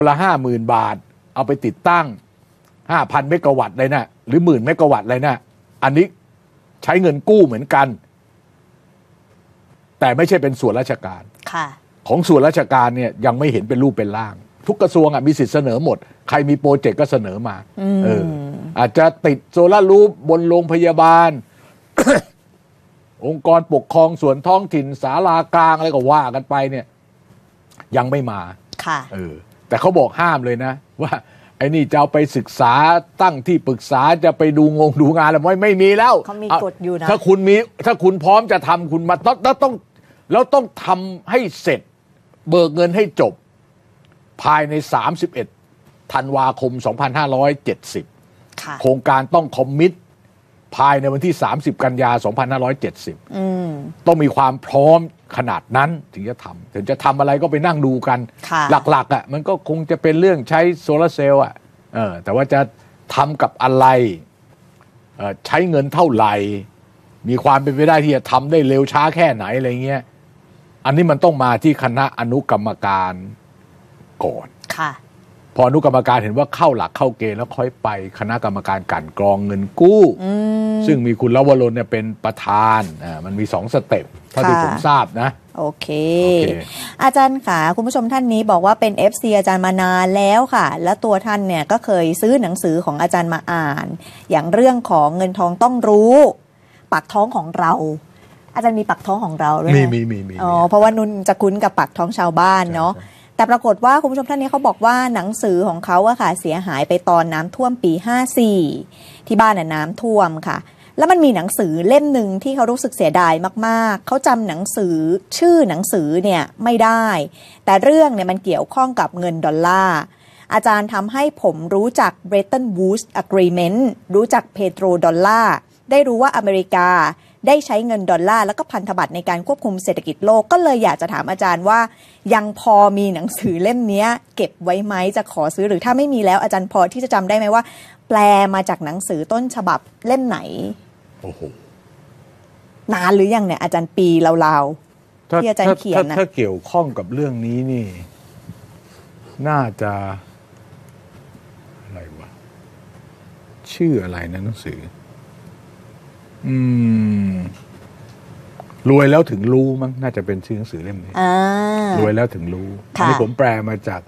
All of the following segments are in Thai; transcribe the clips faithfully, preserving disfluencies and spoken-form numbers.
ละห้าหมื่นบาทเอาไปติดตั้งห้าพันเมกะวัตต์เลยนะหรือหมื่นเมกะวัตต์เลยนะอันนี้ใช้เงินกู้เหมือนกันแต่ไม่ใช่เป็นส่วนราชการของส่วนราชการเนี่ยยังไม่เห็นเป็นรูปเป็นร่างทุกกระทรวงอ่ะมีสิทธิ์เสนอหมดใครมีโปรเจกต์ก็เสนอมาเอออาจจะติดโซลาร์รูฟบนโรงพยาบาล องค์กรปกครองส่วนท้องถิ่นศาลากลางอะไรก็ว่ากันไปเนี่ยยังไม่มาค่ะเออแต่เขาบอกห้ามเลยนะว่าไอ้นี่จะเอาไปศึกษาตั้งที่ปรึกษาจะไปดูงงดูงานอะไรไม่ไม่มีแล้วเขามีกฎอยู่นะถ้าคุณมีถ้าคุณพร้อมจะทำคุณมาต้องแล้วต้องแล้วต้องทำให้เสร็จเบิกเงินให้จบภายในสามสิบเอ็ดธันวาคมสองพันห้าร้อยเจ็ดสิบโครงการต้องคอมมิตภายในวันที่สามสิบกันยาสองพันห้าร้อยเจ็ดสิบต้องมีความพร้อมขนาดนั้นถึงจะทำถึงจะทำอะไรก็ไปนั่งดูกันหลักๆอ่ะมันก็คงจะเป็นเรื่องใช้โซลาร์เซลล์อ่ะเออแต่ว่าจะทำกับอะไรเออใช้เงินเท่าไหร่มีความเป็นไปได้ที่จะทำได้เร็วช้าแค่ไหนอะไรเงี้ยอันนี้มันต้องมาที่คณะอนุกรรมการก่อนค่ะพออนุกรรมการเห็นว่าเข้าหลักเข้าเกณฑ์แล้วค่อยไปคณะกรรมการกลั่นกรองเงินกู้ซึ่งมีคุณลวรนเนี่ยเป็นประธานอ่ามันมีสองสเต็ปเท่าที่ผมทราบนะโอเคอาจารย์ค่ะคุณผู้ชมท่านนี้บอกว่าเป็น เอฟ ซี อาจารย์มานานแล้วค่ะและตัวท่านเนี่ยก็เคยซื้อหนังสือของอาจารย์มาอ่านอย่างเรื่องของเงินทองต้องรู้ปากท้องของเราอาจารย์มีปากท้องของเราด้วยมีมีมีมีอ๋อเพราะว่านุ่นจะคุ้นกับปากท้องชาวบ้านเนาะแต่ปรากฏว่าคุณผู้ชมท่านนี้เขาบอกว่าหนังสือของเขาอะค่ะเสียหายไปตอนน้ำท่วมปีห้าสี่ที่บ้านน่ะน้ำท่วมค่ะแล้วมันมีหนังสือเล่มหนึ่งที่เขารู้สึกเสียดายมากๆเขาจำหนังสือชื่อหนังสือเนี่ยไม่ได้แต่เรื่องเนี่ยมันเกี่ยวข้องกับเงินดอลลาร์อาจารย์ทำให้ผมรู้จัก Bretton Woods Agreement รู้จักเพโตรดอลลาร์ได้รู้ว่าอเมริกาได้ใช้เงินดอลลาร์แล้วก็พันธบัตรในการควบคุมเศรษฐกิจโลกก็เลยอยากจะถามอาจารย์ว่ายังพอมีหนังสือเล่มนี้เก็บไว้ไหมจะขอซื้อหรือถ้าไม่มีแล้วอาจารย์พอที่จะจำได้ไหมว่าแปลมาจากหนังสือต้นฉบับเล่มไหนโอ้โหนานหรือยังเนี่ยอาจารย์ปีราวๆที่อาจารย์เขียนนะถ้าเกี่ยวข้องกับเรื่องนี้นี่น่าจะอะไรวะชื่ออะไรนะหนังสืออืมรวยแล้วถึงรู้มั้งน่าจะเป็นชื่อหนังสือเล่มนี้รวยแล้วถึงรู้อันนี้ผมแปลมาจาก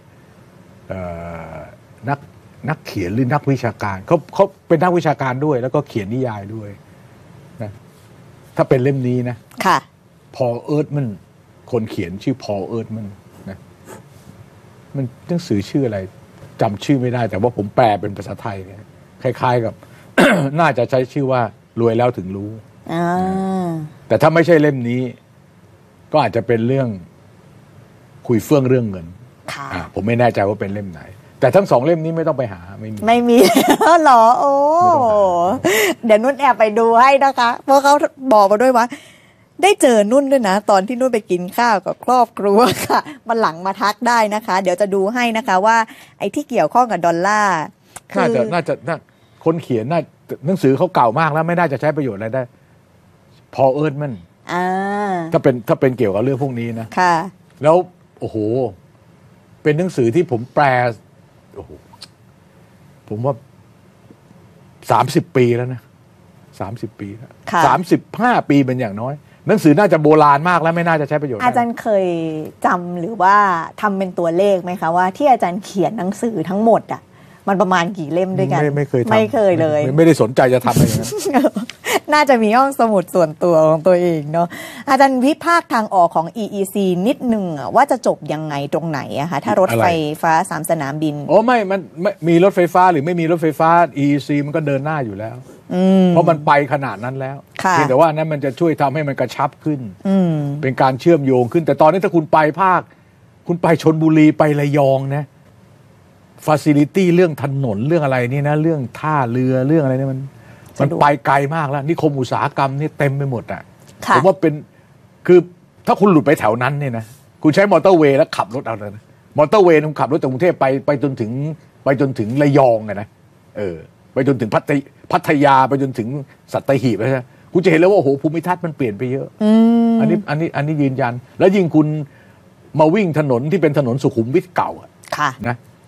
นักนักเขียนหรือนักวิชาการเขาเขาเป็นนักวิชาการด้วยแล้วก็เขียนนิยายด้วยนะถ้าเป็นเล่มนี้นะค่ะพอลเอิร์ธมันคนเขียนชื่อพอลเอิร์ธมันนะมันหนังสือชื่ออะไรจำชื่อไม่ได้แต่ว่าผมแปลเป็นภาษาไทยเนี่ยคล้ายๆกับ น่าจะใช้ชื่อว่ารวยแล้วถึงรู้แต่ถ้าไม่ใช่เล่มนี้ก็อาจจะเป็นเรื่องคุยเฟื่องเรื่องเงินผมไม่แน่ใจว่าเป็นเล่มไหนแต่ทั้งสองเล่มนี้ไม่ต้องไปหาไม่มีไม่มีหรอโอ้เดี๋ยวนุ่นแอบไปดูให้นะคะเพราะเขาบอกมาด้วยว่าได้เจอนุ่นด้วยนะตอนที่นุ่นไปกินข้าวกับครอบครัวค่ะมาหลังมาทักได้นะคะเดี๋ยวจะดูให้นะคะว่าไอ้ที่เกี่ยวข้องกับดอลลาร์น่าจะน่าจะคนเขียนน่าหนังสือเขาเก่ามากแล้วไม่น่าจะใช้ประโยชน์อะไรได้พอเอิร์ธมันถ้าเป็นถ้าเป็นเกี่ยวกับเรื่องพวกนี้นะค่ะแล้วโอ้โหเป็นหนังสือที่ผมแปลโอ้โหผมว่าสามสิบปีแล้วนะสามสิบปีแล้วสามสิบห้าปีเป็นอย่างน้อยหนังสือน่าจะโบราณมากแล้วไม่น่าจะใช้ประโยชน์อาจารย์เคยจำหรือว่าทำเป็นตัวเลขไหมคะว่าที่อาจารย์เขียนหนังสือทั้งหมดอ่ะมันประมาณกี่เล่มด้วยกันไม่ไม่เคยทำไม่เคยเลยไม่ได้สนใจจะทำอะไรนะน่าจะมีห้องสมุดส่วนตัวของตัวเองเนาะอาจารย์วิพากษ์ทางออกของ อี อี ซี นิดนึงว่าจะจบยังไงตรงไหนอะคะถ้ารถไฟฟ้าสามสนามบินโอ้ไม่มันไม่มีรถไฟฟ้าหรือไม่มีรถไฟฟ้า อี อี ซี มันก็เดินหน้าอยู่แล้วเพราะมันไปขนาดนั้นแล้วเพียงแต่ว่านั้นมันจะช่วยทำให้มันกระชับขึ้นเป็นการเชื่อมโยงขึ้นแต่ตอนนี้ถ้าคุณไปภาคคุณไปชลบุรีไประยองนะฟาซิลิตี้เรื่องถนนเรื่องอะไรนี่นะเรื่องท่าเรือเรื่องอะไรนี่มันมันไปไกลมากแล้วนิคมอุตสาหกรรมนี่เต็มไปหมดอ่ะผมว่าเป็นคือถ้าคุณหลุดไปแถวนั้นเนี่ยนะคุณใช้มอเตอร์เวย์แล้วขับรถเอาเลยนะมอเตอร์เวย์คุณขับรถจากกรุงเทพไปไปจนถึงไปจนถึงระยองไงนะเออไปจนถึงพัทยาไปจนถึงสัตหีบใช่ไหมคุณจะเห็นแล้วว่าโอ้โหภูมิทัศน์มันเปลี่ยนไปเยอะอันนี้อันนี้อันนี้ยืนยันแล้วยิ่งคุณมาวิ่งถนนที่เป็นถนนสุขุมวิทเก่านะ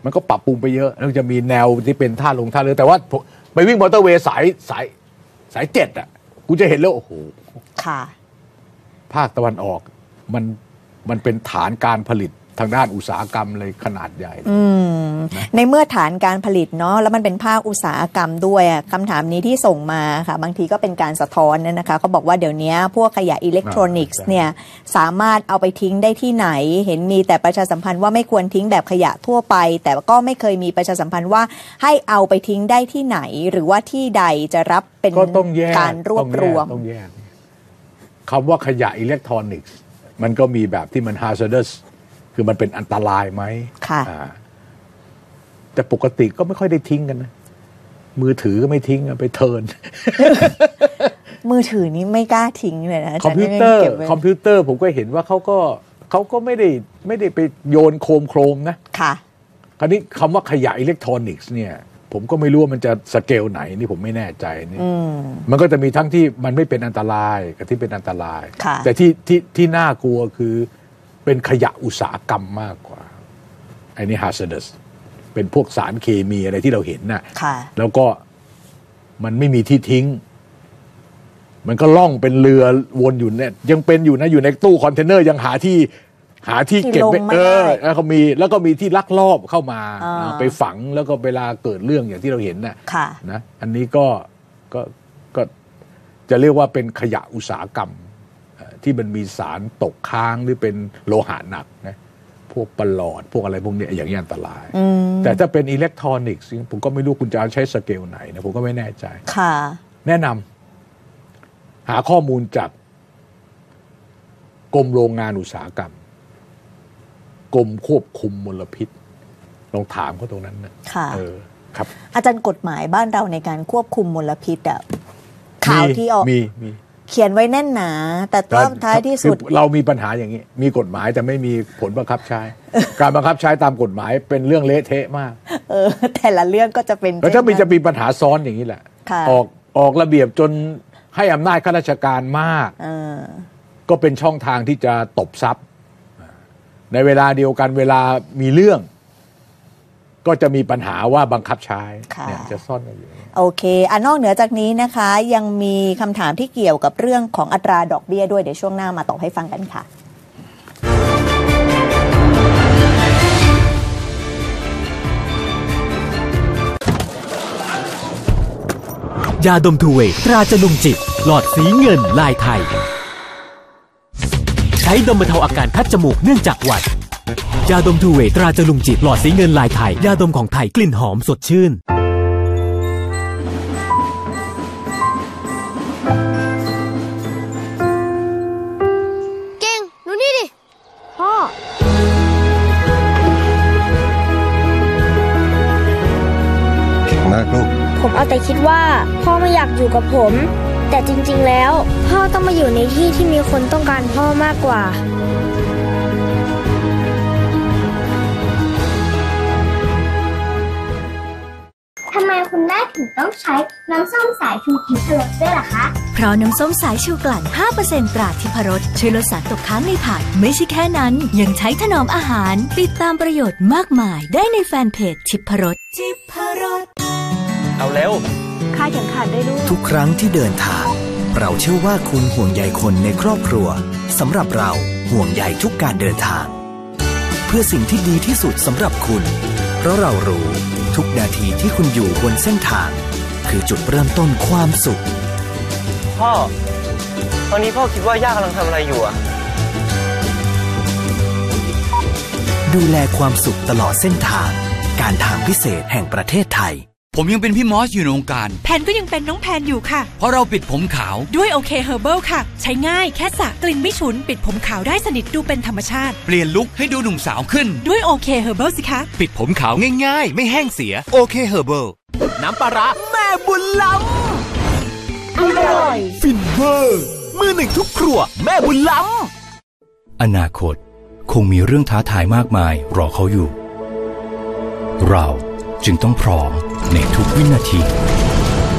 มันก็ปรับปรุงไปเยอะแล้วจะมีแนวที่เป็นท่าลงท่าเรือแต่ว่าไปวิ่งมอเตอร์เวย์สายสายสายเจ็ดอ่ะกูจะเห็นแล้วโอ้โหค่ะภาคตะวันออกมันมันเป็นฐานการผลิตทางด้านอุตสาหกรรมเลยขนาดใหญ่ในเมื่อฐานการผลิตเนาะแล้วมันเป็นภาคอุตสาหกรรมด้วยคำถามนี้ที่ส่งมาค่ะบางทีก็เป็นการสะท้อนเนี่ยนะคะเขาบอกว่าเดี๋ยวนี้พวกขยะอิเล็กทรอนิกส์เนี่ยสามารถเอาไปทิ้งได้ที่ไหนเห็นมีแต่ประชาสัมพันธ์ว่าไม่ควรทิ้งแบบขยะทั่วไปแต่ก็ไม่เคยมีประชาสัมพันธ์ว่าให้เอาไปทิ้งได้ที่ไหนหรือว่าที่ใดจะรับเป็นการรวบรวมต้องแยกคำว่าขยะอิเล็กทรอนิกส์มันก็มีแบบที่มัน hazardous คือมันเป็นอันตรายไหมค่ะแต่ปกติก็ไม่ค่อยได้ทิ้งกันนะมือถือก็ไม่ทิ้งไปเทิร์นมือถือนี้ไม่กล้าทิ้งเลยนะคอมพิวเตอร์คอมพิวเตอร์ผมก็เห็นว่าเขาก็เขาก็ไม่ได้ไม่ได้ไปโยนโครมโครมนะค่ะคราวนี้คำว่าขยะอิเล็กทรอนิกส์เนี่ยผมก็ไม่รู้ว่ามันจะสเกลไหนนี่ผมไม่แน่ใจนี่มันก็จะมีทั้งที่มันไม่เป็นอันตรายกับที่เป็นอันตรายแต่ที่ที่ที่น่ากลัวคือเป็นขยะอุตสาหกรรมมากกว่าไอ้นี่ hazardous เป็นพวกสารเคมีอะไรที่เราเห็นน่ะแล้วก็มันไม่มีที่ทิ้งมันก็ล่องเป็นเรือวนอยู่เนี่ยยังเป็นอยู่นะอยู่ในตู้คอนเทนเนอร์ยังหาที่หาที่เก็บเออแล้วก็มีแล้วก็มีที่ลักลอบเข้ามาไปฝังแล้วก็เวลาเกิดเรื่องอย่างที่เราเห็นน่ะนะอันนี้ก็ก็ก็จะเรียกว่าเป็นขยะอุตสาหกรรมที่มันมีสารตกค้างหรือเป็นโลหะหนักนะพวกปลอดพวกอะไรพวกนี้อย่างนี้อันตรายแต่ถ้าเป็นอิเล็กทรอนิกส์ผมก็ไม่รู้คุณจะใช้สเกลไหนนะผมก็ไม่แน่ใจค่ะแนะนำหาข้อมูลจากกรมโรงงานอุตสาหกรรมกรมควบคุมมลพิษลองถามเขาตรงนั้นนะค่ะเออครับอาจารย์กฎหมายบ้านเราในการควบคุมมลพิษอ่ะข่าวที่ออกมีมีเขียนไว้แน่นหนาแต่ต้นท้ายที่สุดเรามีปัญหาอย่างนี้มีกฎหมายแต่ไม่มีผลบังคับใช้ การบังคับใช้ตามกฎหมายเป็นเรื่องเละเทะมากเออแต่ละเรื่องก็จะเป็นแล้วถ้ามีจะมีปัญหาซ้อนอย่างนี้แหละออกออกระเบียบจนให้อำนาจข้าราชการมากก็เป็นช่องทางที่จะตบทรัพย์ในเวลาเดียวกันเวลามีเรื่องก็จะมีปัญหาว่าบังคับใช้เนี่ยจะซ่อนอยู่โอเคอ่ะนอกเหนือจากนี้นะคะยังมีคำถามที่เกี่ยวกับเรื่องของอัตราดอกเบี้ยด้วยเดี๋ยวช่วงหน้ามาตอบให้ฟังกันค่ะยาดมทูเวย์ตราจลุงจิตหลอดสีเงินลายไทยใช้ดมบรรเทาอาการคัดจมูกเนื่องจากหวัดยาดมทูเวย์ตราจลุงจิตหลอดสีเงินลายไทยยาดมของไทยกลิ่นหอมสดชื่นเก่งดูนี่ดิพ่อเก่งมากลูกผมเอาแต่คิดว่าพ่อไม่อยากอยู่กับผมแต่จริงๆแล้วพ่อต้องมาอยู่ในที่ที่มีคนต้องการพ่อมากกว่าทำไมคุณแม่ถึงต้องใช้น้ำส้มสายชูทิพรสด้วยล่ะคะเพราะน้ำส้มสายชูกลั่น ห้าเปอร์เซ็นต์ ตราทิพรสช่วยลดสารตกค้างในผักไม่ใช่แค่นั้นยังใช้ถนอมอาหารติดตามประโยชน์มากมายได้ในแฟนเพจทิพรสทิพรสเอาเร็วค่าเข็มขัดได้ลูกทุกครั้งที่เดินทางเราเชื่อว่าคุณห่วงใยคนในครอบครัวสำหรับเราห่วงใยทุกการเดินทางเพื่อสิ่งที่ดีที่สุดสำหรับคุณเพราะเรารู้ทุกนาทีที่คุณอยู่บนเส้นทางคือจุดเริ่มต้นความสุขพ่อตอนนี้พ่อคิดว่าย่ากำลังทำอะไรอยู่อะดูแลความสุขตลอดเส้นทางการทางพิเศษแห่งประเทศไทยผมยังเป็นพี่มอสอยู่ในวงการแพนก็ยังเป็นน้องแพนอยู่ค่ะเพราะเราปิดผมขาวด้วยโอเคเฮอร์เบิลค่ะใช้ง่ายแค่สระกลิ่นไม่ฉุนปิดผมขาวได้สนิทดูเป็นธรรมชาติเปลี่ยนลุคให้ดูหนุ่มสาวขึ้นด้วยโอเคเฮอร์เบิลสิคะปิดผมขาวง่ายๆไม่แห้งเสียโอเคเฮอร์เบิลน้ำปลาร้าแม่บุญล้ำอร่อยฟินเวอร์มือหนึ่งทุกครัวแม่บุญล้ำอนาคตคงมีเรื่องท้าทายมากมายรอเขาอยู่เราจึงต้องพร้อมในทุกวินาที